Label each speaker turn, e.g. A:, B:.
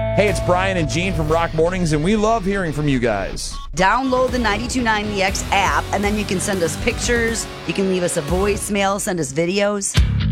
A: Hey, it's Brian and Gene from Rock Mornings, and we love hearing from you guys.
B: Download the 92.9 The X app, and then you can send us pictures. You can leave us a voicemail, send us videos.